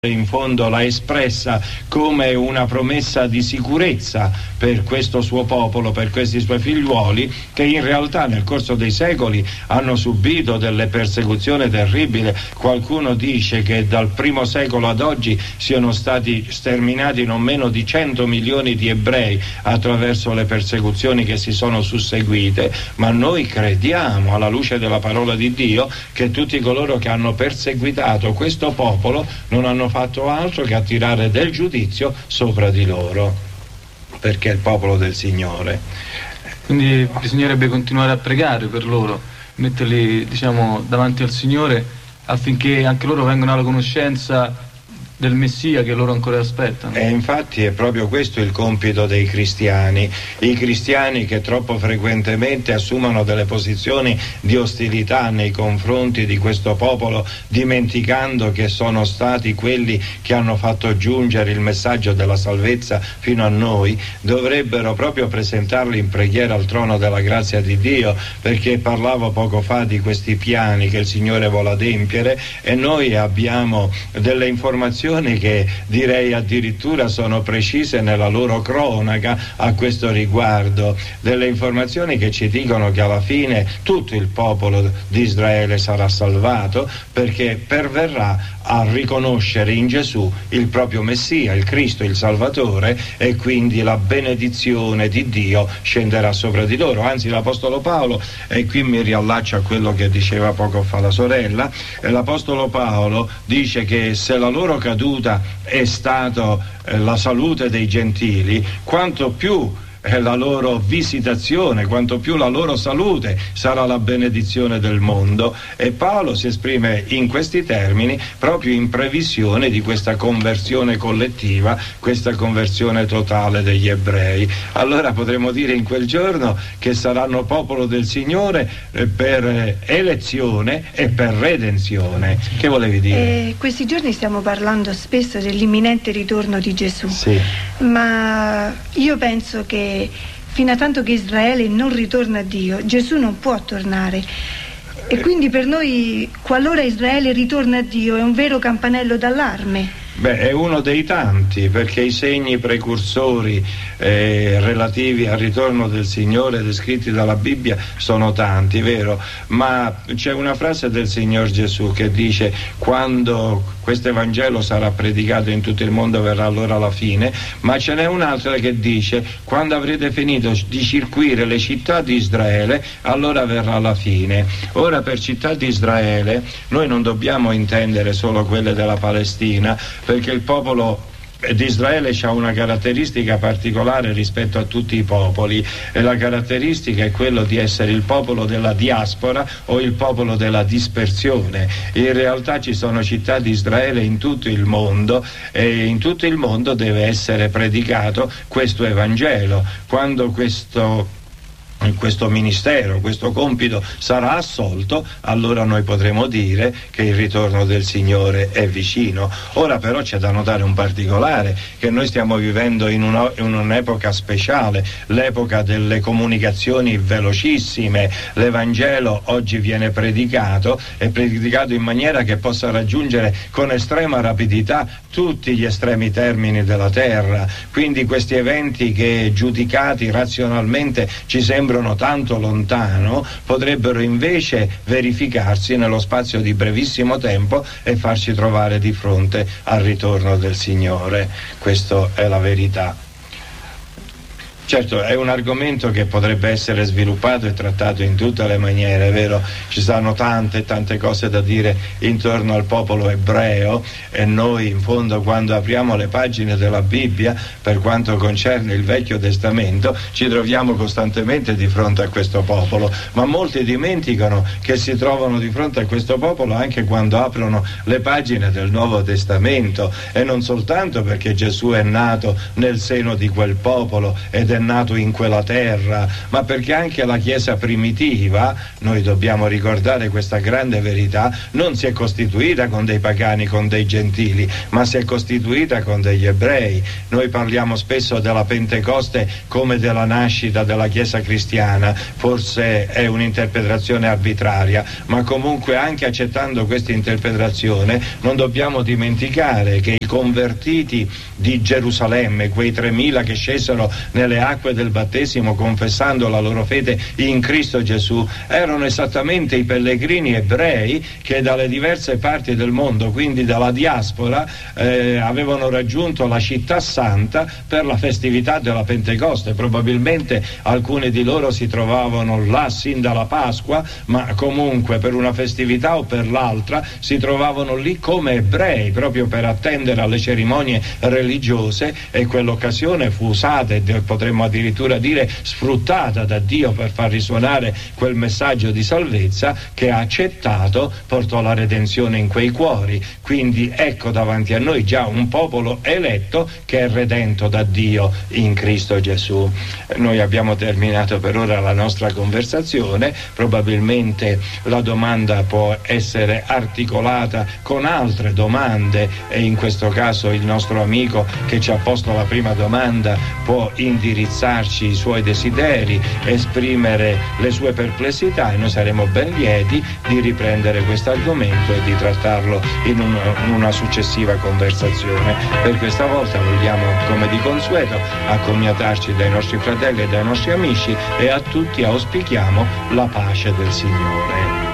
in fondo l'ha espressa come una promessa di sicurezza per questo suo popolo, per questi suoi figliuoli, che in realtà nel corso dei secoli hanno subito delle persecuzioni terribili. Qualcuno dice che dal primo secolo ad oggi siano stati sterminati non meno di 100 milioni di ebrei attraverso le persecuzioni che si sono susseguite, ma noi crediamo, alla luce della parola di Dio, che tutti coloro che hanno perseguitato questo popolo non hanno fatto altro che attirare del giudizio sopra di loro, perché è il popolo del Signore. Quindi bisognerebbe continuare a pregare per loro, metterli, davanti al Signore, affinché anche loro vengano alla conoscenza del Messia che loro ancora aspettano. E infatti è proprio questo il compito dei cristiani, i cristiani che troppo frequentemente assumono delle posizioni di ostilità nei confronti di questo popolo, dimenticando che sono stati quelli che hanno fatto giungere il messaggio della salvezza fino a noi, dovrebbero proprio presentarli in preghiera al trono della grazia di Dio, perché parlavo poco fa di questi piani che il Signore vuole adempiere, e noi abbiamo delle informazioni che direi addirittura sono precise nella loro cronaca a questo riguardo, delle informazioni che ci dicono che alla fine tutto il popolo di Israele sarà salvato, perché perverrà a riconoscere in Gesù il proprio Messia, il Cristo, il Salvatore, e quindi la benedizione di Dio scenderà sopra di loro. Anzi, l'Apostolo Paolo, e qui mi riallaccio a quello che diceva poco fa la sorella, l'Apostolo Paolo dice che se la loro caduta è stato la salute dei gentili, quanto più la loro visitazione, quanto più la loro salute sarà la benedizione del mondo. E Paolo si esprime in questi termini proprio in previsione di questa conversione collettiva, questa conversione totale degli ebrei. Allora potremo dire in quel giorno che saranno popolo del Signore per elezione e per redenzione. Che volevi dire? Questi giorni stiamo parlando spesso dell'imminente ritorno di Gesù. Sì. Ma io penso che fino a tanto che Israele non ritorna a Dio, Gesù non può tornare. E quindi per noi, qualora Israele ritorna a Dio, è un vero campanello d'allarme. Beh, è uno dei tanti, perché i segni precursori relativi al ritorno del Signore descritti dalla Bibbia sono tanti, vero? Ma c'è una frase del Signor Gesù che dice: quando questo Evangelo sarà predicato in tutto il mondo verrà allora la fine. Ma ce n'è un'altra che dice: quando avrete finito di circuire le città di Israele, allora verrà la fine. Ora, per città di Israele noi non dobbiamo intendere solo quelle della Palestina, perché il popolo di Israele ha una caratteristica particolare rispetto a tutti i popoli, e la caratteristica è quello di essere il popolo della diaspora o il popolo della dispersione. In realtà ci sono città di Israele in tutto il mondo, e in tutto il mondo deve essere predicato questo Evangelo. Quando questo ministero, questo compito sarà assolto, allora noi potremo dire che il ritorno del Signore è vicino. Ora però c'è da notare un particolare, che noi stiamo vivendo in un'epoca speciale, l'epoca delle comunicazioni velocissime. L'Evangelo oggi viene predicato, è predicato in maniera che possa raggiungere con estrema rapidità tutti gli estremi termini della terra. Quindi questi eventi che giudicati razionalmente ci sembrano tanto lontano, potrebbero invece verificarsi nello spazio di brevissimo tempo e farci trovare di fronte al ritorno del Signore. Questa è la verità. Certo, è un argomento che potrebbe essere sviluppato e trattato in tutte le maniere, è vero? Ci sono tante cose da dire intorno al popolo ebreo, e noi in fondo, quando apriamo le pagine della Bibbia, per quanto concerne il Vecchio Testamento, ci troviamo costantemente di fronte a questo popolo, ma molti dimenticano che si trovano di fronte a questo popolo anche quando aprono le pagine del Nuovo Testamento, e non soltanto perché Gesù è nato nel seno di quel popolo ed è nato in quella terra, ma perché anche la Chiesa primitiva, noi dobbiamo ricordare questa grande verità, non si è costituita con dei pagani, con dei gentili, ma si è costituita con degli ebrei. Noi parliamo spesso della Pentecoste come della nascita della Chiesa cristiana, forse è un'interpretazione arbitraria, ma comunque anche accettando questa interpretazione non dobbiamo dimenticare che i convertiti di Gerusalemme, quei 3.000 che scesero nelle acque del battesimo confessando la loro fede in Cristo Gesù, erano esattamente i pellegrini ebrei che dalle diverse parti del mondo, quindi dalla diaspora, avevano raggiunto la città santa per la festività della Pentecoste. Probabilmente alcuni di loro si trovavano là sin dalla Pasqua, ma comunque per una festività o per l'altra si trovavano lì come ebrei, proprio per attendere alle cerimonie religiose, e quell'occasione fu usata e potremmo addirittura dire sfruttata da Dio per far risuonare quel messaggio di salvezza che ha accettato, portò la redenzione in quei cuori. Quindi ecco davanti a noi già un popolo eletto che è redento da Dio in Cristo Gesù. Noi abbiamo terminato per ora la nostra conversazione, probabilmente la domanda può essere articolata con altre domande e in questo caso il nostro amico che ci ha posto la prima domanda può indirizzarci i suoi desideri, esprimere le sue perplessità, e noi saremo ben lieti di riprendere questo argomento e di trattarlo in una successiva conversazione. Per questa volta vogliamo, come di consueto, accomiatarci dai nostri fratelli e dai nostri amici, e a tutti auspichiamo la pace del Signore.